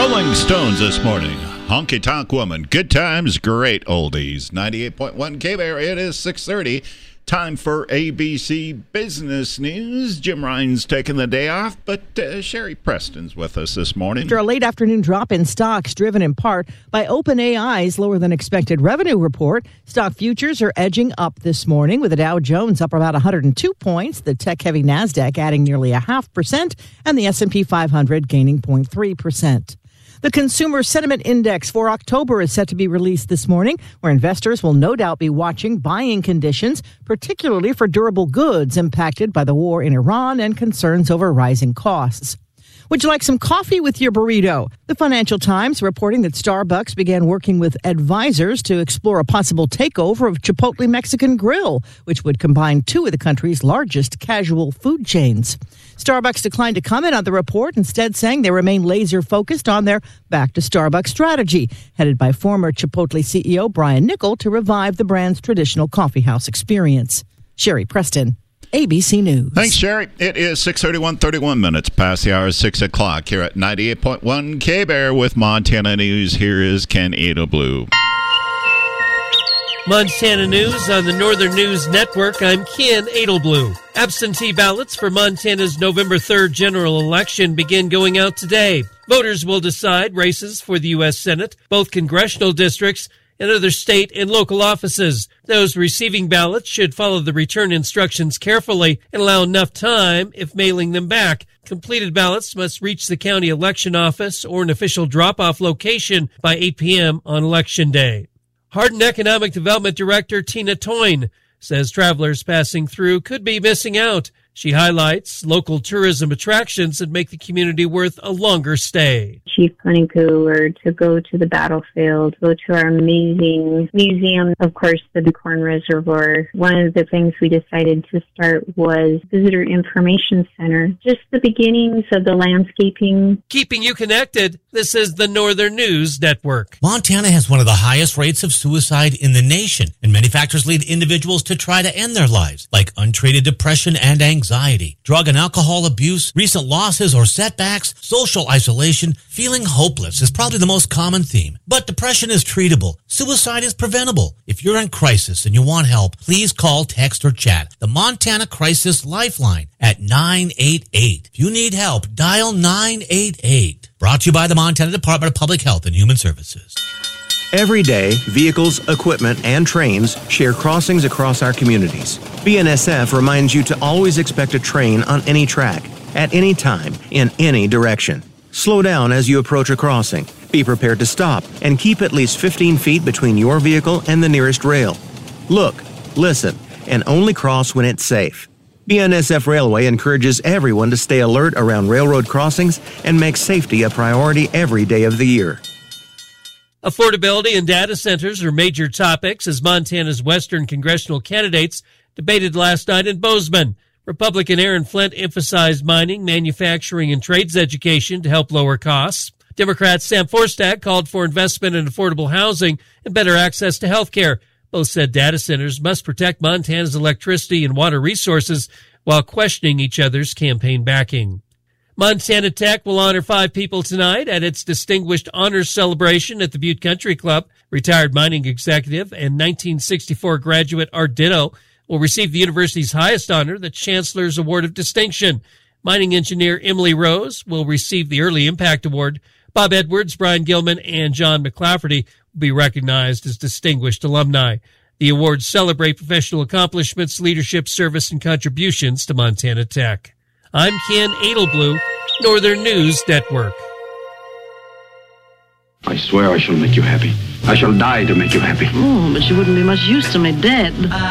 Rolling Stones this morning. Honky Tonk Woman. Good times, great oldies. 98.1 K-Bear. It is 6:30. Time for ABC Business News. Jim Ryan's taking the day off, but Sherry Preston's with us this morning. After a late afternoon drop in stocks, driven in part by OpenAI's lower than expected revenue report, stock futures are edging up this morning, with the Dow Jones up about 102 points, the tech-heavy NASDAQ adding nearly 0.5%, and the S&P 500 gaining 0.3%. The Consumer Sentiment Index for October is set to be released this morning, where investors will no doubt be watching buying conditions, particularly for durable goods impacted by the war in Iran and concerns over rising costs. Would you like some coffee with your burrito? The Financial Times reporting that Starbucks began working with advisors to explore a possible takeover of Chipotle Mexican Grill, which would combine two of the country's largest casual food chains. Starbucks declined to comment on the report, instead saying they remain laser-focused on their Back to Starbucks strategy, headed by former Chipotle CEO Brian Niccol to revive the brand's traditional coffeehouse experience. Sherry Preston, ABC News. Thanks, Sherry. It is 6:31 minutes past the hour of 6 o'clock here at 98.1 K-Bear with Montana News. Here is Ken Edelblue. Montana News on the Northern News Network. I'm Ken Edelblue. Absentee ballots for Montana's November 3rd general election begin going out today. Voters will decide races for the U.S. Senate, both congressional districts, and other state and local offices. Those receiving ballots should follow the return instructions carefully and allow enough time if mailing them back. Completed ballots must reach the county election office or an official drop-off location by 8 p.m. on Election Day. Hardin Economic Development Director Tina Toyne says travelers passing through could be missing out. She highlights local tourism attractions that make the community worth a longer stay. Chief Puniku, or to go to the battlefield, go to our amazing museum, of course, the Corn Reservoir. One of the things we decided to start was Visitor Information Center, just the beginnings of the landscaping. Keeping you connected, this is the Northern News Network. Montana has one of the highest rates of suicide in the nation, and many factors lead individuals to try to end their lives, like untreated depression and anxiety, drug and alcohol abuse, recent losses or setbacks, social isolation. Feeling hopeless is probably the most common theme. But depression is treatable. Suicide is preventable. If you're in crisis and you want help, please call, text, or chat the Montana Crisis Lifeline at 988. If you need help, dial 988. Brought to you by the Montana Department of Public Health and Human Services. Every day, vehicles, equipment, and trains share crossings across our communities. BNSF reminds you to always expect a train on any track, at any time, in any direction. Slow down as you approach a crossing. Be prepared to stop and keep at least 15 feet between your vehicle and the nearest rail. Look, listen, and only cross when it's safe. BNSF Railway encourages everyone to stay alert around railroad crossings and make safety a priority every day of the year. Affordability and data centers are major topics as Montana's Western congressional candidates debated last night in Bozeman. Republican Aaron Flint emphasized mining, manufacturing, and trades education to help lower costs. Democrat Sam Forstak called for investment in affordable housing and better access to health care. Both said data centers must protect Montana's electricity and water resources while questioning each other's campaign backing. Montana Tech will honor 5 people tonight at its Distinguished Honors Celebration at the Butte Country Club. Retired mining executive and 1964 graduate Art Ditto will receive the university's highest honor, the Chancellor's Award of Distinction. Mining engineer Emily Rose will receive the Early Impact Award. Bob Edwards, Brian Gilman, and John McClafferty will be recognized as distinguished alumni. The awards celebrate professional accomplishments, leadership, service, and contributions to Montana Tech. I'm Ken Edelblue, Northern News Network. I swear I shall make you happy. I shall die to make you happy. Oh, but you wouldn't be much use to me dead.